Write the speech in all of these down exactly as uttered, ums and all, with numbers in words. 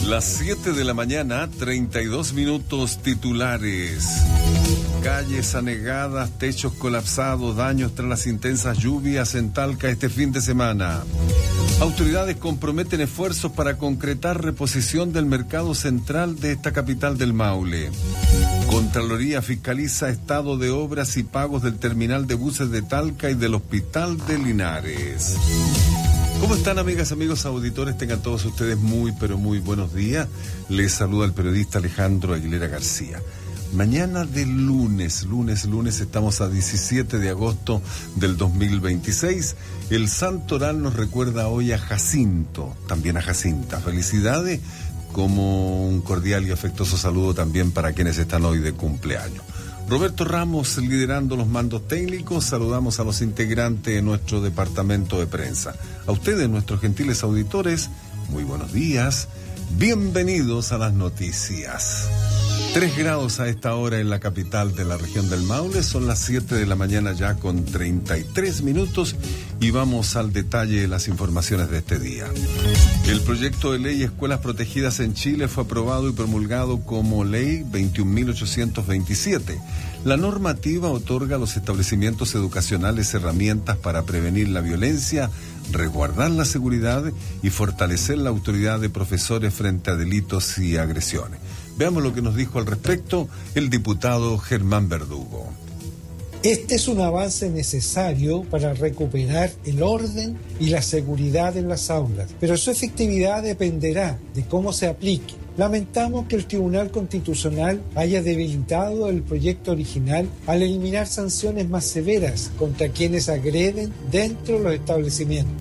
Las siete de la mañana, treinta y dos minutos. Titulares. Calles anegadas, techos colapsados, daños tras las intensas lluvias en Talca este fin de semana. Autoridades comprometen esfuerzos para concretar reposición del mercado central de esta capital del Maule. Contraloría fiscaliza estado de obras y pagos del terminal de buses de Talca y del Hospital de Linares. ¿Cómo están, amigas, amigos, auditores? Tengan todos ustedes muy, pero muy buenos días. Les saluda el periodista Alejandro Aguilera García. Mañana de lunes, lunes, lunes, estamos a diecisiete de agosto del dos mil veintiséis. El santoral nos recuerda hoy a Jacinto, también a Jacinta. Felicidades, como un cordial y afectuoso saludo también para quienes están hoy de cumpleaños. Roberto Ramos liderando los mandos técnicos. Saludamos a los integrantes de nuestro departamento de prensa. A ustedes, nuestros gentiles auditores, muy buenos días. Bienvenidos a las noticias. Tres grados a esta hora en la capital de la región del Maule. Son las siete de la mañana ya con treinta y tres minutos y vamos al detalle de las informaciones de este día. El proyecto de ley Escuelas Protegidas en Chile fue aprobado y promulgado como ley veintiún mil ochocientos veintisiete. La normativa otorga a los establecimientos educacionales herramientas para prevenir la violencia, resguardar la seguridad y fortalecer la autoridad de profesores frente a delitos y agresiones. Veamos lo que nos dijo al respecto el diputado Germán Verdugo. Este es un avance necesario para recuperar el orden y la seguridad en las aulas, pero su efectividad dependerá de cómo se aplique. Lamentamos que el Tribunal Constitucional haya debilitado el proyecto original al eliminar sanciones más severas contra quienes agreden dentro de los establecimientos.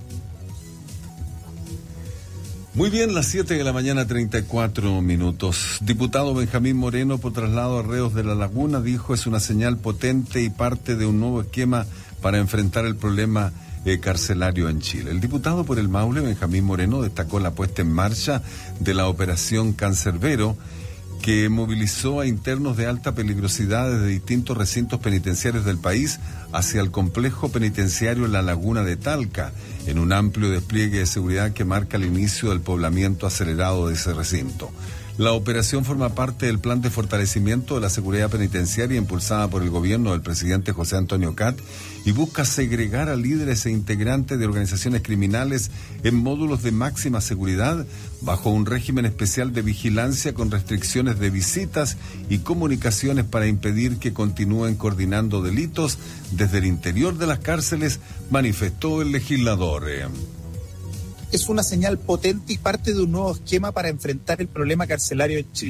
Muy bien, las siete de la mañana, treinta y cuatro minutos. Diputado Benjamín Moreno, por traslado a reos de La Laguna, dijo es una señal potente y parte de un nuevo esquema para enfrentar el problema eh, carcelario en Chile. El diputado por el Maule, Benjamín Moreno, destacó la puesta en marcha de la operación Cancerbero, que movilizó a internos de alta peligrosidad desde distintos recintos penitenciarios del país hacia el complejo penitenciario La Laguna de Talca, en un amplio despliegue de seguridad que marca el inicio del poblamiento acelerado de ese recinto. La operación forma parte del plan de fortalecimiento de la seguridad penitenciaria impulsada por el gobierno del presidente José Antonio Cat y busca segregar a líderes e integrantes de organizaciones criminales en módulos de máxima seguridad bajo un régimen especial de vigilancia con restricciones de visitas y comunicaciones para impedir que continúen coordinando delitos desde el interior de las cárceles, manifestó el legislador. Es una señal potente y parte de un nuevo esquema para enfrentar el problema carcelario en Chile.